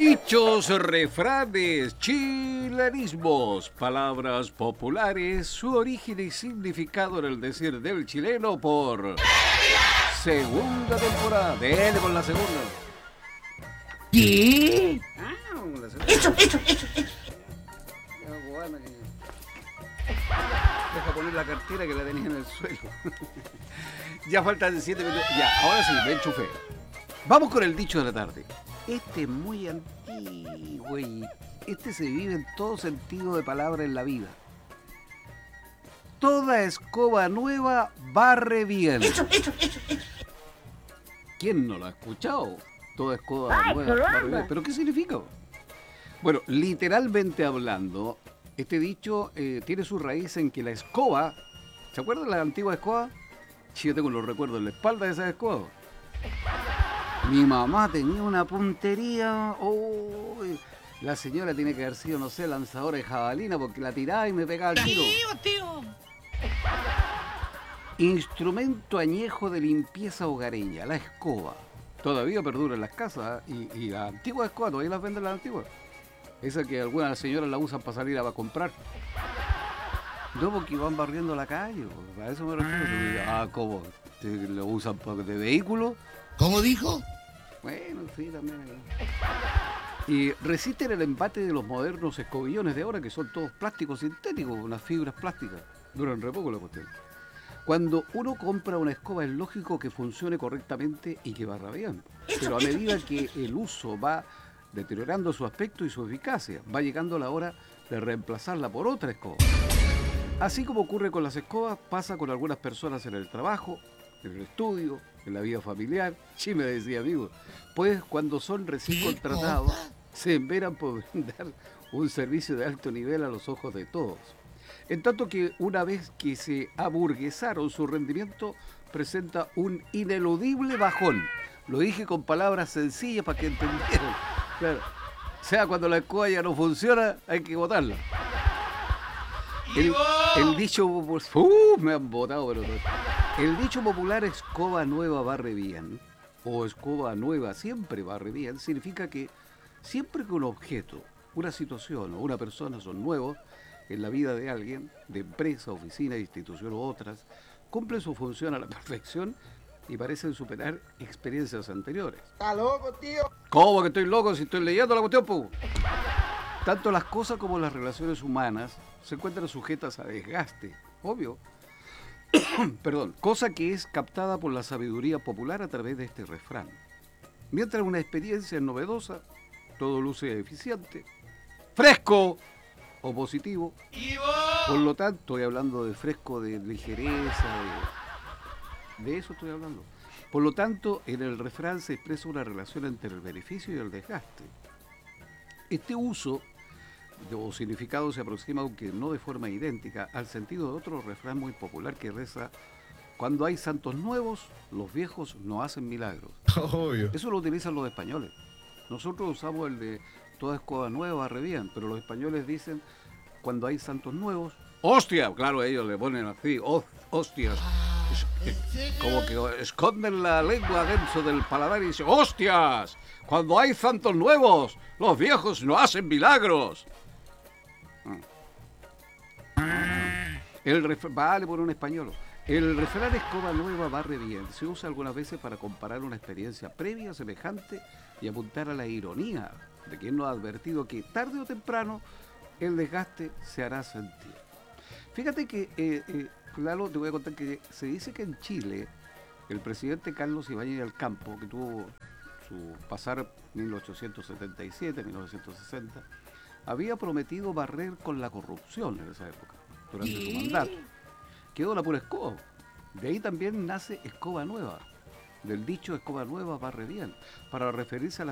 Dichos, refranes, chilenismos, palabras populares, su origen y significado en el decir del chileno por segunda temporada. Dele con la segunda. ¿Qué? La segunda. Eso. Ya, bueno, deja poner la cartera que la tenía en el suelo. Ya faltan 7 minutos. Ya, ahora sí, me enchufé. Vamos con el dicho de la tarde. Este es muy antiguo y este se vive en todo sentido de palabra en la vida. Toda escoba nueva barre bien. Eso. ¿Quién no lo ha escuchado? Toda escoba Ay, nueva barre caramba. bien. ¿Pero qué significa? Bueno, literalmente hablando, este dicho tiene su raíz en que la escoba, ¿se acuerdan de la antigua escoba? Sí, yo tengo los recuerdos en la espalda de esa escoba. Mi mamá tenía una puntería. Uy, la señora tiene que haber sido, no sé, lanzadora de jabalina porque la tiraba y me pegaba el tiro. Tío. Instrumento añejo de limpieza hogareña, la escoba. Todavía perdura en las casas y la antigua escoba, todavía las venden las antiguas. Esa que algunas señoras la usan para salir a comprar. No, porque van barriendo la calle, a eso me refiero. ¿Cómo? ¿Lo usan de vehículo? ¿Cómo dijo? Bueno, sí, también. Y resisten el embate de los modernos escobillones de ahora, que son todos plásticos sintéticos, unas fibras plásticas. Duran re poco la cuestión. Cuando uno compra una escoba es lógico que funcione correctamente y que barra bien. Pero a medida que el uso va deteriorando su aspecto y su eficacia, va llegando la hora de reemplazarla por otra escoba. Así como ocurre con las escobas, pasa con algunas personas en el trabajo, en el estudio, en la vida familiar. Sí, me decía, amigo, pues cuando son recién contratados, se enveran por brindar un servicio de alto nivel a los ojos de todos. En tanto que una vez que se aburguesaron su rendimiento, presenta un ineludible bajón. Lo dije con palabras sencillas para que entendieran. Claro. O sea, cuando la escoba ya no funciona, hay que botarla. El dicho me han botado, pero el dicho popular escoba nueva barre bien o escoba nueva siempre barre bien significa que siempre que un objeto, una situación o una persona son nuevos en la vida de alguien, de empresa, oficina, institución u otras, cumplen su función a la perfección y parecen superar experiencias anteriores. ¿Está loco, tío? ¿Cómo que estoy loco si estoy leyendo la cuestión, po? Tanto las cosas como las relaciones humanas se encuentran sujetas a desgaste, obvio. Perdón, cosa que es captada por la sabiduría popular a través de este refrán. Mientras una experiencia es novedosa, todo luce eficiente, fresco o positivo. Por lo tanto, estoy hablando de fresco, de ligereza, de eso estoy hablando. Por lo tanto, en el refrán se expresa una relación entre el beneficio y el desgaste. Este uso o significado se aproxima, aunque no de forma idéntica, al sentido de otro refrán muy popular que reza: cuando hay santos nuevos, los viejos no hacen milagros. Obvio. Eso lo utilizan los españoles. Nosotros usamos el de toda escoba nueva barre bien, pero los españoles dicen cuando hay santos nuevos, ¡hostia! Claro, ellos le ponen así, ¡hostias! Como que esconden la lengua dentro del paladar y dicen: ¡hostias! Cuando hay santos nuevos, los viejos no hacen milagros. Vale, por un español. El refrán escoba nueva barre bien se usa algunas veces para comparar una experiencia previa semejante y apuntar a la ironía de quien nos ha advertido que tarde o temprano el desgaste se hará sentir. Fíjate que, Lalo, te voy a contar que se dice que en Chile el presidente Carlos Ibáñez del Campo, que tuvo su pasar 1877-1960, había prometido barrer con la corrupción en esa época, durante su mandato. Quedó la pura escoba. De ahí también nace escoba nueva. Del dicho escoba nueva barre bien, para referirse a la